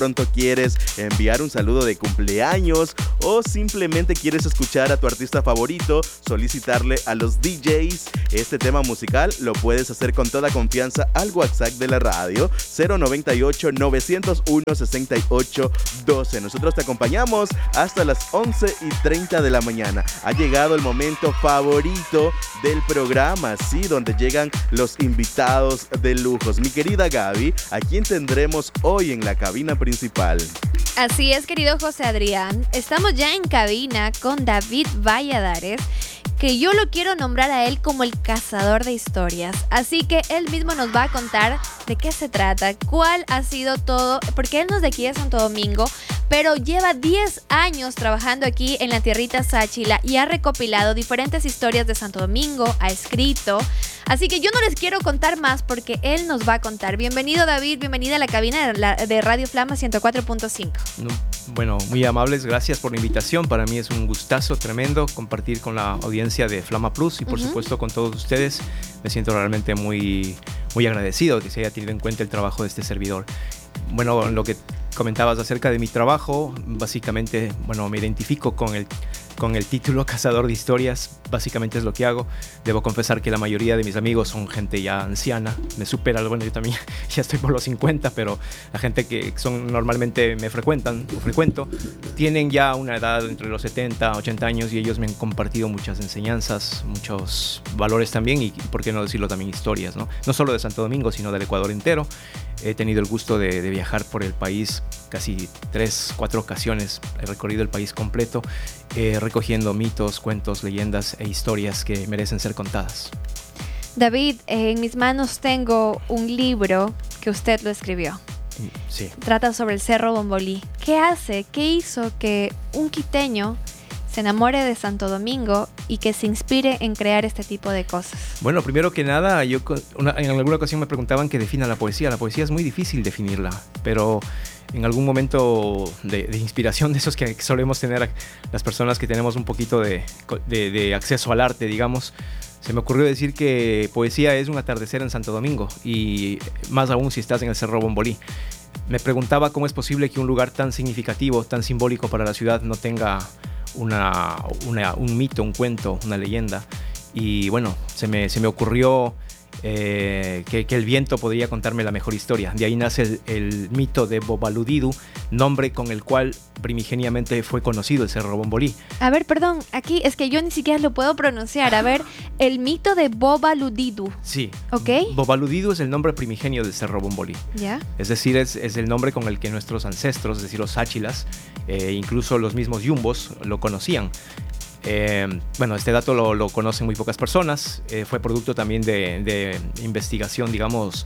pronto quieres enviar un saludo de cumpleaños o simplemente quieres escuchar a tu artista favorito, solicitarle a los DJs este tema musical, lo puedes hacer con toda confianza al WhatsApp de la radio 098-901-6812. Nosotros te acompañamos hasta las 11:30 de la mañana. Ha llegado el momento favorito del programa, sí, donde llegan los invitados de lujos. Mi querida Gaby, ¿a quién tendremos hoy en la cabina principal? Así es, querido José Adrián. Estamos ya en cabina con David Valladares, que yo lo quiero nombrar a él como el cazador de historias. Así que él mismo nos va a contar de qué se trata, cuál ha sido todo, porque él no es de aquí de Santo Domingo, pero lleva 10 años trabajando aquí en la tierrita Sáchila y ha recopilado diferentes historias de Santo Domingo, ha escrito. Así que yo no les quiero contar más porque él nos va a contar. Bienvenido, David, bienvenida a la cabina de Radio Flama 104.5. Bueno, muy amables, gracias por la invitación. Para mí es un gustazo tremendo compartir con la audiencia de Flama Plus y por supuesto con todos ustedes. Me siento realmente muy agradecido de que se haya tenido en cuenta el trabajo de este servidor. Bueno, lo que comentabas acerca de mi trabajo, básicamente, bueno, me identifico con el título Cazador de Historias. Básicamente es lo que hago. Debo confesar que la mayoría de mis amigos son gente ya anciana, me supera, bueno, yo también ya estoy por los 50, pero la gente que normalmente me frecuento, tienen ya una edad entre los 70, 80 años y ellos me han compartido muchas enseñanzas, muchos valores también y, por qué no decirlo, también historias, ¿no? No solo de Santo Domingo, sino del Ecuador entero. He tenido el gusto de viajar por el país casi 3-4 ocasiones. He recorrido el país completo, recogiendo mitos, cuentos, leyendas e historias que merecen ser contadas. David, en mis manos tengo un libro que usted lo escribió. Sí. Trata sobre el Cerro Bombolí. ¿Qué hizo que un quiteño se enamore de Santo Domingo y que se inspire en crear este tipo de cosas? Bueno, primero que nada, en alguna ocasión me preguntaban que defina la poesía. La poesía es muy difícil definirla, pero en algún momento de inspiración de esos que solemos tener las personas que tenemos un poquito de acceso al arte, digamos, se me ocurrió decir que poesía es un atardecer en Santo Domingo y más aún si estás en el Cerro Bombolí. Me preguntaba cómo es posible que un lugar tan significativo, tan simbólico para la ciudad no tenga un mito, un cuento, una leyenda. Y bueno, se me ocurrió que el viento podría contarme la mejor historia. De ahí nace el mito de Bobaludidu, nombre con el cual primigeniamente fue conocido el Cerro Bombolí. A ver, perdón, aquí es que yo ni siquiera lo puedo pronunciar. A ver, el mito de Bobaludidu. Sí. ¿Ok? Bobaludidu es el nombre primigenio del Cerro Bombolí. ¿Ya? Es decir, es el nombre con el que nuestros ancestros, es decir, los sáchilas, incluso los mismos yumbos, lo conocían. Bueno, este dato lo conocen muy pocas personas. Fue producto también de investigación, digamos,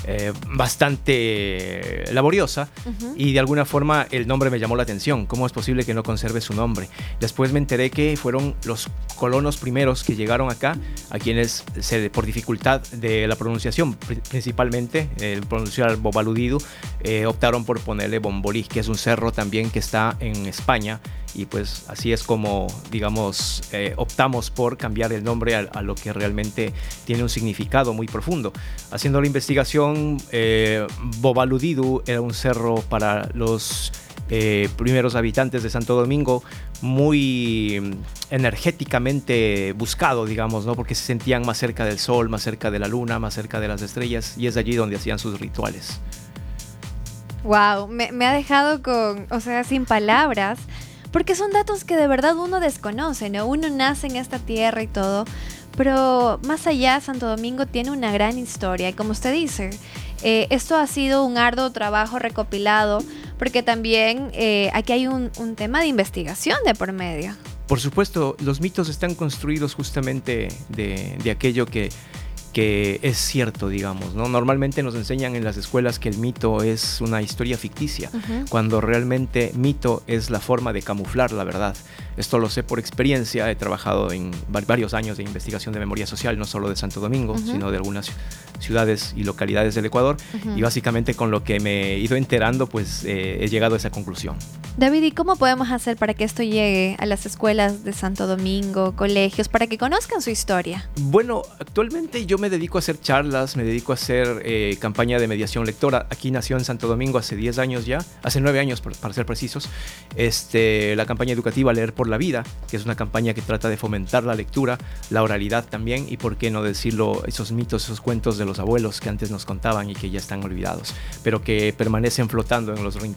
bastante laboriosa. Y de alguna forma el nombre me llamó la atención. ¿Cómo es posible que no conserve su nombre? Después me enteré que fueron los colonos primeros que llegaron acá, a quienes por dificultad de la pronunciación, principalmente el pronunciar Bobaludidu, optaron por ponerle Bombolí, que es un cerro también que está en España. Y pues así es como, digamos, optamos por cambiar el nombre a lo que realmente tiene un significado muy profundo. Haciendo la investigación, Bobaludidu era un cerro para los primeros habitantes de Santo Domingo, muy energéticamente buscado, digamos, ¿no? Porque se sentían más cerca del sol, más cerca de la luna, más cerca de las estrellas, y es allí donde hacían sus rituales. Wow, me ha dejado sin palabras. Porque son datos que de verdad uno desconoce, ¿no? Uno nace en esta tierra y todo, pero más allá Santo Domingo tiene una gran historia. Y como usted dice, esto ha sido un arduo trabajo recopilado, porque también aquí hay un tema de investigación de por medio. Por supuesto, los mitos están construidos justamente de aquello que es cierto, digamos, ¿no? Normalmente nos enseñan en las escuelas que el mito es una historia ficticia, cuando realmente mito es la forma de camuflar la verdad. Esto lo sé por experiencia. He trabajado en varios años de investigación de memoria social, no solo de Santo Domingo, sino de algunas ciudades y localidades del Ecuador, y básicamente con lo que me he ido enterando, pues he llegado a esa conclusión. David, ¿y cómo podemos hacer para que esto llegue a las escuelas de Santo Domingo, colegios, para que conozcan su historia? Bueno, actualmente yo me dedico a hacer charlas, me dedico a hacer campaña de mediación lectora. Aquí nació en Santo Domingo hace 10 años ya, hace 9 años para ser precisos, la campaña educativa Leer por la Vida, que es una campaña que trata de fomentar la lectura, la oralidad también, y por qué no decirlo, esos mitos, esos cuentos de los abuelos que antes nos contaban y que ya están olvidados, pero que permanecen flotando en los